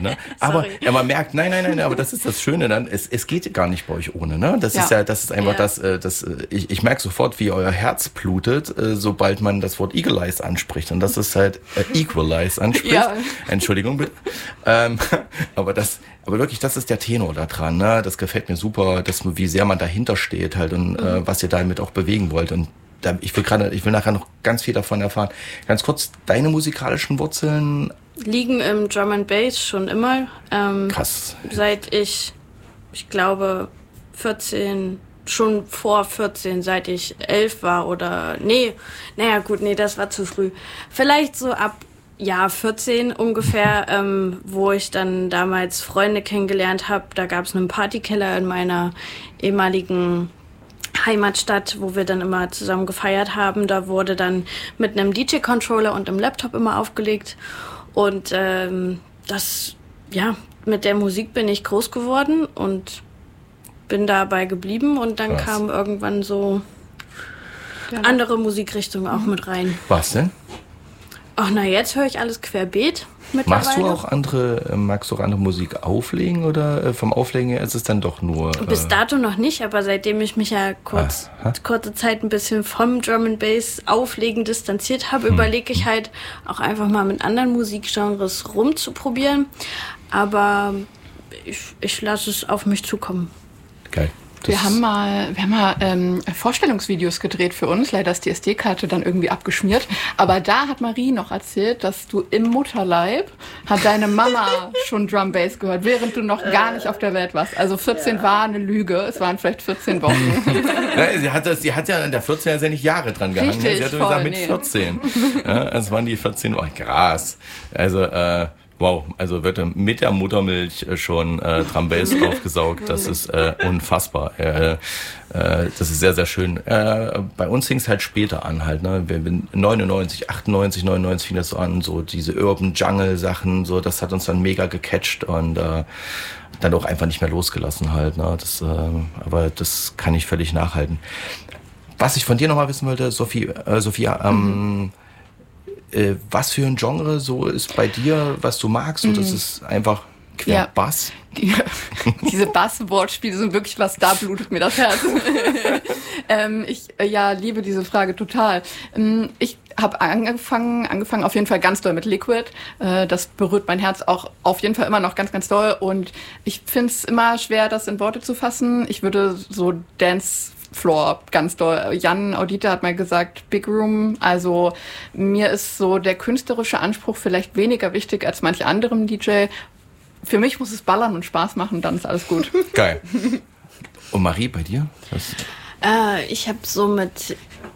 Ne? Aber ja, man merkt, nein, aber das ist das Schöne dann, es geht gar nicht bei euch ohne, ne? Das ist einfach das, ich merke sofort, wie euer Herz blutet, sobald man das Wort Eagle-Eyes anspricht. Und das ist halt Equalize anspricht. Ja. Entschuldigung bitte. Aber wirklich, das ist der Tenor da dran, ne? Das gefällt mir super, wie sehr man dahinter steht halt und was ihr damit auch bewegen wollt. Und ich will nachher noch ganz viel davon erfahren. Ganz kurz, deine musikalischen Wurzeln liegen im Drum and Bass schon immer. Krass. Seit ich glaube, 14, schon vor 14, seit ich 11 war oder, das war zu früh. Vielleicht so ab Jahr 14 ungefähr, wo ich dann damals Freunde kennengelernt habe. Da gab es einen Partykeller in meiner ehemaligen Heimatstadt, wo wir dann immer zusammen gefeiert haben. Da wurde dann mit einem DJ-Controller und einem Laptop immer aufgelegt. Und mit der Musik bin ich groß geworden und bin dabei geblieben. Und dann kam irgendwann so andere Musikrichtungen auch mit rein. Was denn? Ach na, jetzt höre ich alles querbeet. Magst du auch andere Musik auflegen oder vom Auflegen her ist es dann doch nur... Bis dato noch nicht, aber seitdem ich mich ja kurze Zeit ein bisschen vom Drum and Bass Auflegen distanziert habe, überlege ich halt auch einfach mal mit anderen Musikgenres rumzuprobieren. Aber ich lasse es auf mich zukommen. Geil. Wir haben mal Vorstellungsvideos gedreht für uns. Leider ist die SD-Karte dann irgendwie abgeschmiert. Aber da hat Marie noch erzählt, dass du im Mutterleib hat deine Mama schon Drum Bass gehört, während du noch gar nicht auf der Welt warst. Also 14 war eine Lüge. Es waren vielleicht 14 Wochen. Sie hat ja in der 14 ja nicht Jahre dran gehangen. Richtig, sie hat gesagt, mit 14. Ja, es waren die 14 Wochen. Krass. Also, wow, also wird mit der Muttermilch schon Drum Bass aufgesaugt. Das ist unfassbar. Das ist sehr, sehr schön. Bei uns fing es halt später an halt. Ne? 99, 98, 99 fing das so an. So diese Urban Jungle Sachen, so das hat uns dann mega gecatcht und dann auch einfach nicht mehr losgelassen halt. Ne? Aber das kann ich völlig nachhalten. Was ich von dir nochmal wissen wollte, Sophia, was für ein Genre so ist bei dir, was du magst? Und das ist einfach Bass? Diese Bass-Wortspiele sind wirklich was, da blutet mir das Herz. Ich liebe diese Frage total. Ich habe angefangen auf jeden Fall ganz doll mit Liquid. Das berührt mein Herz auch auf jeden Fall immer noch ganz, ganz doll. Und ich finde es immer schwer, das in Worte zu fassen. Ich würde so Dancefloor ganz doll. Jan Audita hat mal gesagt, Big Room. Also mir ist so der künstlerische Anspruch vielleicht weniger wichtig als manch anderem DJ. Für mich muss es ballern und Spaß machen, dann ist alles gut. Geil. Und Marie, bei dir? Ich habe so mit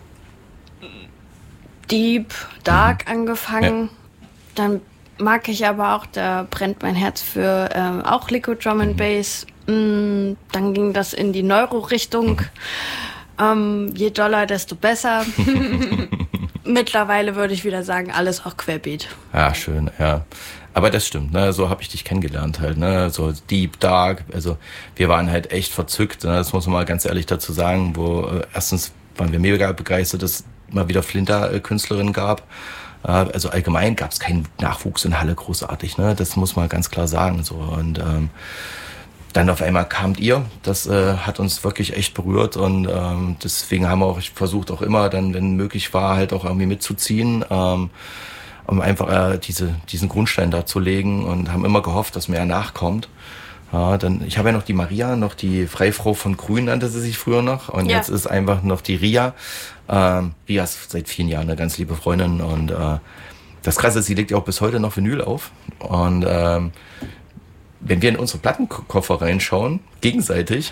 Deep, Dark angefangen. Ja. Dann mag ich aber auch, da brennt mein Herz für auch Liquid Drum and Bass. Dann ging das in die Neuro-Richtung. Je doller, desto besser. Mittlerweile würde ich wieder sagen, alles auch querbeet. Ja, schön, ja. Aber das stimmt, ne? So habe ich dich kennengelernt halt, ne? So Deep, Dark, also wir waren halt echt verzückt, ne? Das muss man mal ganz ehrlich dazu sagen, erstens waren wir mega begeistert, dass es mal wieder Flinter-Künstlerinnen gab. Also allgemein gab es keinen Nachwuchs in Halle großartig, ne? Das muss man ganz klar sagen, so. Und dann auf einmal kamt ihr, das hat uns wirklich echt berührt und deswegen haben wir auch versucht, auch immer dann, wenn möglich war, halt auch irgendwie mitzuziehen, um einfach diesen Grundstein da zu legen und haben immer gehofft, dass mehr nachkommt. Ja, ich habe ja noch die Maria, noch die Freifrau von Grün nannte sie sich früher noch und jetzt ist einfach noch die Ria. Ria ist seit vielen Jahren eine ganz liebe Freundin und das Krasse ist, sie legt ja auch bis heute noch Vinyl auf und wenn wir in unsere Plattenkoffer reinschauen, gegenseitig,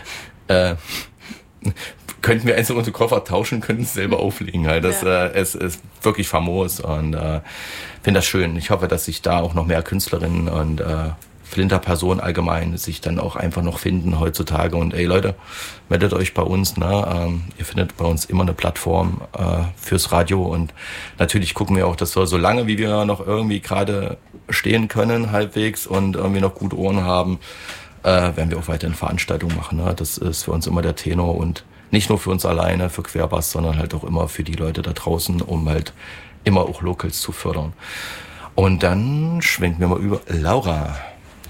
könnten wir unsere Koffer tauschen, könnten es selber auflegen. Halt. Es ist wirklich famos und finde das schön. Ich hoffe, dass sich da auch noch mehr Künstlerinnen und Flinter-Personen allgemein sich dann auch einfach noch finden heutzutage. Und ey Leute, meldet euch bei uns. Ne? Ihr findet bei uns immer eine Plattform fürs Radio und natürlich gucken wir auch, dass wir so lange, wie wir noch irgendwie gerade stehen können halbwegs und irgendwie noch gute Ohren haben, werden wir auch weiterhin Veranstaltungen machen. Ne? Das ist für uns immer der Tenor und nicht nur für uns alleine, für Querbass, sondern halt auch immer für die Leute da draußen, um halt immer auch Locals zu fördern. Und dann schwenken wir mal über Laura.